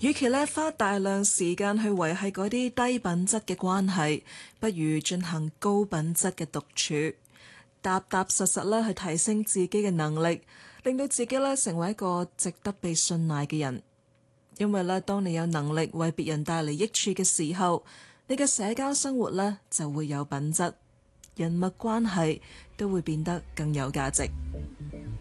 與其咧花大量時間去維繫嗰啲低品質嘅關係，不如進行高品質嘅獨處，踏踏實實咧去提升自己嘅能力，令到自己咧成為一個值得被信賴嘅人。因為咧，當你有能力為別人帶嚟益處嘅時候，你嘅社交生活咧就會有品質，人脈關係都會變得更有價值。